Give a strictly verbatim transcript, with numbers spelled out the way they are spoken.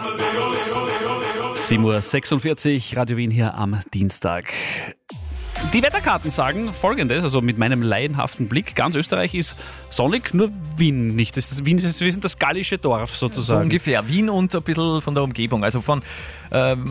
sieben Uhr sechsundvierzig, Radio Wien hier am Dienstag. Die Wetterkarten sagen Folgendes, also mit meinem laienhaften Blick, ganz Österreich ist sonnig, nur Wien nicht. Das ist, Wien ist, wir sind das gallische Dorf sozusagen. So ungefähr, Wien und ein bisschen von der Umgebung. Also von ähm,